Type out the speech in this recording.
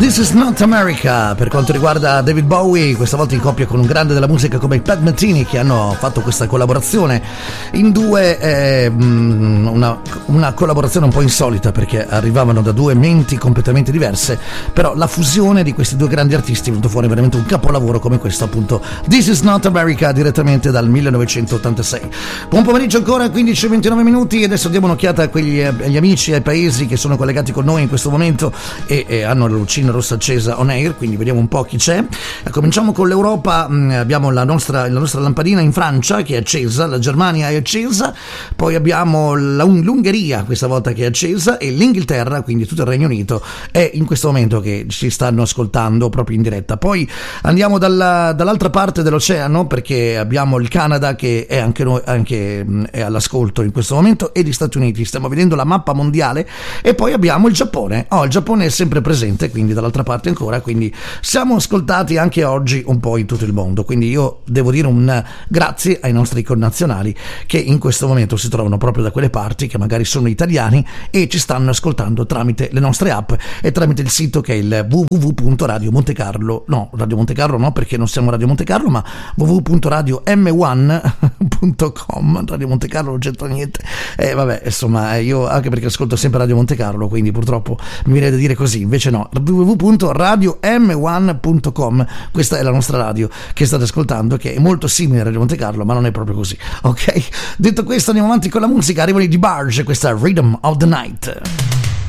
This is not America per quanto riguarda David Bowie, questa volta in coppia con un grande della musica come Pat Metheny, che hanno fatto questa collaborazione in due, una collaborazione un po' insolita perché arrivavano da due menti completamente diverse, però la fusione di questi due grandi artisti è venuto fuori veramente un capolavoro come questo, appunto This is not America, direttamente dal 1986. Buon pomeriggio ancora, 15:29 minuti, e adesso diamo un'occhiata agli amici e ai paesi che sono collegati con noi in questo momento e hanno la lucina rossa accesa on air, quindi vediamo un po' chi c'è. Cominciamo con l'Europa. Abbiamo la nostra lampadina in Francia che è accesa, la Germania è accesa, poi abbiamo l'Ungheria questa volta che è accesa, e l'Inghilterra, quindi tutto il Regno Unito, è in questo momento che ci stanno ascoltando proprio in diretta. Poi andiamo dall'altra parte dell'oceano perché abbiamo il Canada che è anche è all'ascolto in questo momento, e gli Stati Uniti. Stiamo vedendo la mappa mondiale, e poi abbiamo il Giappone. Il Giappone è sempre presente, quindi dall'altra parte ancora, quindi siamo ascoltati anche oggi un po' in tutto il mondo. Quindi io devo dire un grazie ai nostri connazionali che in questo momento si trovano proprio da quelle parti, che magari sono italiani e ci stanno ascoltando tramite le nostre app e tramite il sito che è il www.radiomontecarlo, no, Radio Montecarlo no, perché non siamo Radio Montecarlo, ma www.radiom1.com. Radio Montecarlo non c'entra niente, vabbè, insomma, io anche perché ascolto sempre Radio Montecarlo, quindi purtroppo mi viene da dire così, invece no, www.radiom1.com. questa è la nostra radio che state ascoltando, che è molto simile a Radio Montecarlo, ma non è proprio così, ok? Detto questo, andiamo avanti con la musica. Arrivano i DeBarge, questa Rhythm of the Night.